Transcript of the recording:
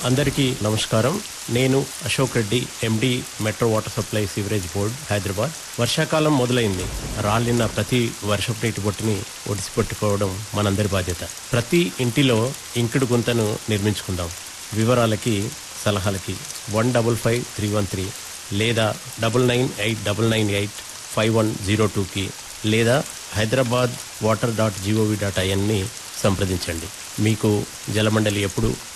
అందరికీ నమస్కారం. నేను అశోక్ రెడ్డి, ఎండి, metro water supply sewerage board, Hyderabad. వర్షాకాలం మొదలైంది. రాలిన ప్రతి వర్షపు నీటి బొట్టుని ఒడిసిపెట్టుకోవడం మనందరి బాధ్యత. ప్రతి ఇంటిలో ఇంకుడు గుంతను నిర్మించుకుందాం. వివరాలకి, సలహాలకి 155313 లేదా 9989985102కి లేదా hyderabadwater.gov.in ని సంప్రదించండి. మీకు జలమండలి ఎప్పుడు